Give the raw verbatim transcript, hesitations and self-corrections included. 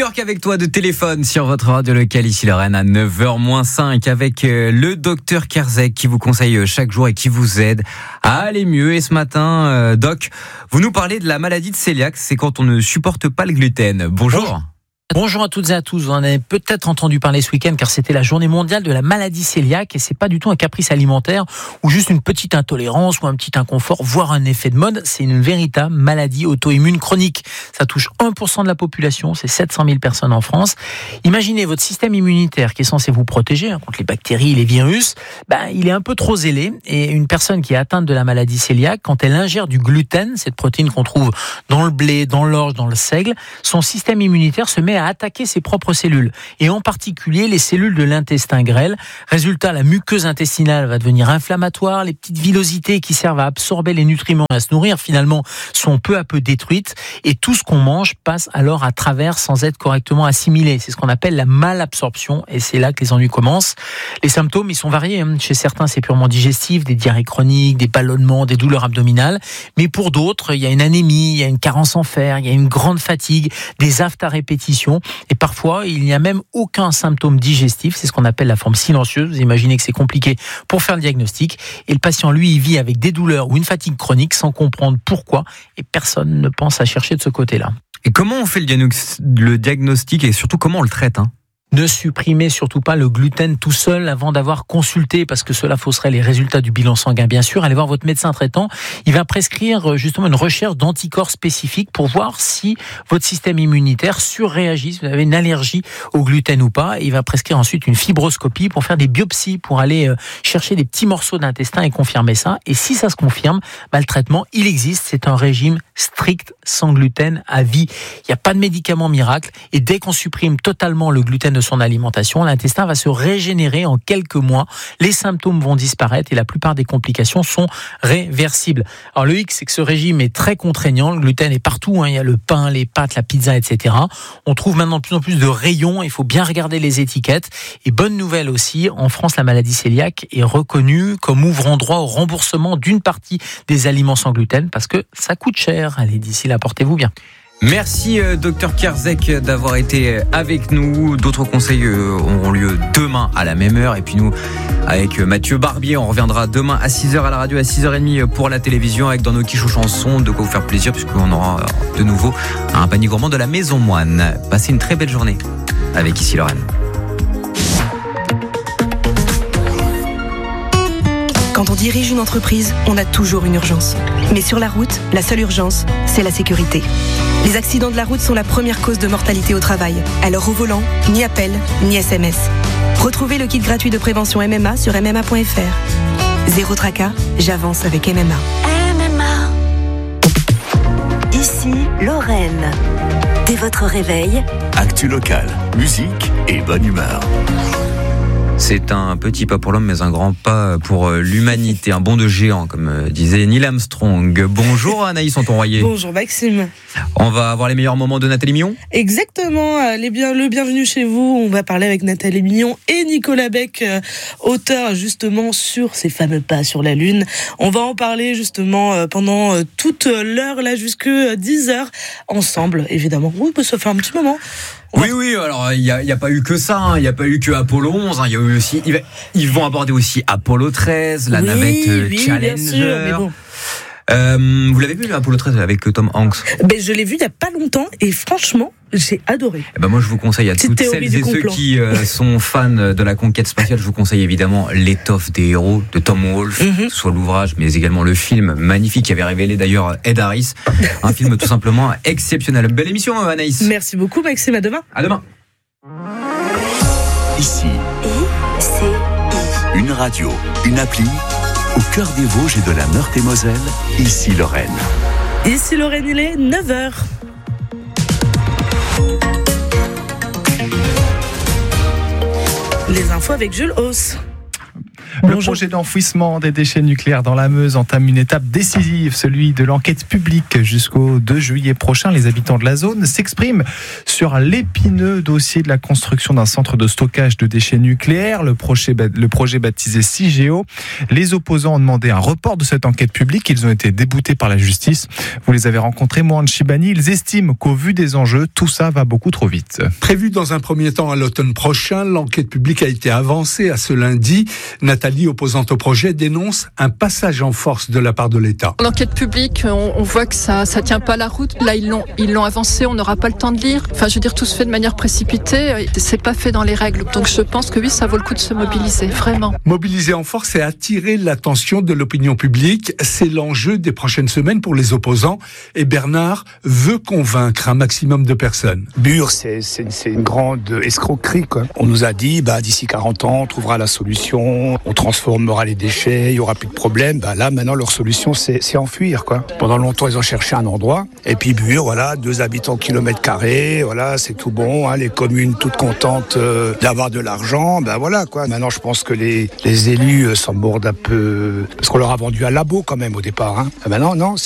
York avec toi de téléphone sur votre radio locale ici Lorraine à neuf heures moins cinq avec le docteur Kerzek qui vous conseille chaque jour et qui vous aide à aller mieux. Et ce matin, euh, Doc, vous nous parlez de la maladie de cœliaque, c'est quand on ne supporte pas le gluten. Bonjour. Bonjour. Bonjour à toutes et à tous. Vous en avez peut-être entendu parler ce week-end car c'était la journée mondiale de la maladie cœliaque et c'est pas du tout un caprice alimentaire ou juste une petite intolérance ou un petit inconfort, voire un effet de mode. C'est une véritable maladie auto-immune chronique. Ça touche un pour cent de la population, c'est sept cent mille personnes en France. Imaginez votre système immunitaire qui est censé vous protéger hein, contre les bactéries, les virus. Ben, il est un peu trop zélé et une personne qui est atteinte de la maladie cœliaque, quand elle ingère du gluten, cette protéine qu'on trouve dans le blé, dans l'orge, dans le seigle, son système immunitaire se met à attaquer ses propres cellules, et en particulier les cellules de l'intestin grêle. Résultat, la muqueuse intestinale va devenir inflammatoire, les petites villosités qui servent à absorber les nutriments et à se nourrir finalement sont peu à peu détruites, et tout ce qu'on mange passe alors à travers sans être correctement assimilé. C'est ce qu'on appelle la malabsorption, et c'est là que les ennuis commencent. Les symptômes, ils sont variés. Chez certains, c'est purement digestif, des diarrhées chroniques, des ballonnements, des douleurs abdominales, mais pour d'autres, il y a une anémie, il y a une carence en fer, il y a une grande fatigue, des aphtes à répétition. Et parfois, il n'y a même aucun symptôme digestif. C'est ce qu'on appelle la forme silencieuse. Vous imaginez que c'est compliqué pour faire le diagnostic. Et le patient, lui, il vit avec des douleurs ou une fatigue chronique sans comprendre pourquoi. Et personne ne pense à chercher de ce côté-là. Et comment on fait le, diagnos- le diagnostic et surtout comment on le traite hein Ne supprimez surtout pas le gluten tout seul avant d'avoir consulté, parce que cela fausserait les résultats du bilan sanguin. Bien sûr, allez voir votre médecin traitant. Il va prescrire justement une recherche d'anticorps spécifiques pour voir si votre système immunitaire surréagit, si vous avez une allergie au gluten ou pas. Et il va prescrire ensuite une fibroscopie pour faire des biopsies, pour aller chercher des petits morceaux d'intestin et confirmer ça. Et si ça se confirme, bah, le traitement, il existe. C'est un régime strict sans gluten à vie. Il n'y a pas de médicament miracle. Et dès qu'on supprime totalement le gluten de son alimentation, l'intestin va se régénérer en quelques mois, les symptômes vont disparaître et la plupart des complications sont réversibles. Alors le hic, c'est que ce régime est très contraignant, le gluten est partout, hein. Il y a le pain, les pâtes, la pizza, et cetera. On trouve maintenant de plus en plus de rayons, il faut bien regarder les étiquettes. Et bonne nouvelle aussi, en France, la maladie cœliaque est reconnue comme ouvrant droit au remboursement d'une partie des aliments sans gluten parce que ça coûte cher. Allez, d'ici là, portez-vous bien. Merci euh, docteur Kerzek d'avoir été avec nous. D'autres conseils euh, auront lieu demain à la même heure. Et puis nous, avec euh, Mathieu Barbier, on reviendra demain à six heures à la radio, à six heures trente pour la télévision, avec dans nos quiches aux chansons, de quoi vous faire plaisir, puisqu'on aura euh, de nouveau un panier gourmand de la Maison Moine. Passez une très belle journée avec Ici Lorraine. Quand on dirige une entreprise, on a toujours une urgence. Mais sur la route, la seule urgence, c'est la sécurité. Les accidents de la route sont la première cause de mortalité au travail. Alors au volant, ni appel, ni S M S. Retrouvez le kit gratuit de prévention M M A sur m m a point f r. Zéro tracas, j'avance avec M M A. M M A. Ici, Lorraine. Dès votre réveil, actu local, musique et bonne humeur. C'est un petit pas pour l'homme, mais un grand pas pour l'humanité. Un bond de géant, comme disait Neil Armstrong. Bonjour Anaïs Anton-Royer. Bonjour Maxime. On va avoir les meilleurs moments de Nathalie Millon. Exactement, les bien, le bienvenu chez vous. On va parler avec Nathalie Millon et Nicolas Beck, auteur justement sur ces fameux pas sur la Lune. On va en parler justement pendant toute l'heure, là jusqu'à dix heures, ensemble, évidemment. Oui, ça fait un petit moment. Oui, oui, alors il n'y a, y a pas eu que ça, il hein. n'y a pas eu que Apollo onze, il hein. y a eu aussi, ils vont aborder aussi Apollo treize, la oui, navette oui, Challenger. Bien sûr, mais bon. Euh, vous l'avez vu Apollo treize avec Tom Hanks? Ben, je l'ai vu il n'y a pas longtemps et franchement, j'ai adoré. Eh ben moi je vous conseille à Petite toutes celles et ceux qui euh, sont fans de la conquête spatiale, je vous conseille évidemment L'étoffe des héros de Tom Wolfe, mm-hmm. soit l'ouvrage mais également le film magnifique qui avait révélé d'ailleurs Ed Harris, un film tout simplement exceptionnel. Belle émission Anaïs. Merci beaucoup Maxime, à demain. À demain. Ici, I C I. Une radio, une appli, au cœur des Vosges et de la Meurthe-et-Moselle, Ici Lorraine. Ici Lorraine, il est neuf heures. Les infos avec Jules Hauss. Le projet d'enfouissement des déchets nucléaires dans la Meuse entame une étape décisive, celui de l'enquête publique. Jusqu'au deux juillet prochain, les habitants de la zone s'expriment sur l'épineux dossier de la construction d'un centre de stockage de déchets nucléaires, le projet, le projet baptisé Cigéo. Les opposants ont demandé un report de cette enquête publique. Ils ont été déboutés par la justice. Vous les avez rencontrés, Mohan Chibani. Ils estiment qu'au vu des enjeux, tout ça va beaucoup trop vite. Prévu dans un premier temps à l'automne prochain, l'enquête publique a été avancée à ce lundi. Nathalie, opposante au projet, dénonce un passage en force de la part de l'État. L'enquête publique, on, on voit que ça ça tient pas la route. Là, ils l'ont, ils l'ont avancé, on n'aura pas le temps de lire. Enfin, je veux dire, tout se fait de manière précipitée. C'est pas fait dans les règles. Donc, je pense que oui, ça vaut le coup de se mobiliser, vraiment. Mobiliser en force et attirer l'attention de l'opinion publique, c'est l'enjeu des prochaines semaines pour les opposants. Et Bernard veut convaincre un maximum de personnes. Bure, c'est, c'est, c'est une grande escroquerie, quoi. On nous a dit, bah, d'ici quarante ans, on trouvera la solution, on transformera les déchets, il y aura plus de problème. Bah, là, maintenant, leur solution, c'est, c'est enfuir, quoi. Pendant longtemps, ils ont cherché un endroit. Et puis, Bure, voilà, deux habitants au kilomètre carré, voilà, c'est tout bon, hein, les communes toutes contentes euh, d'avoir de l'argent, ben voilà, quoi. Maintenant, je pense que les, les élus euh, s'en mordent un peu, parce qu'on leur a vendu un labo, quand même, au départ, hein. Maintenant, non, c'est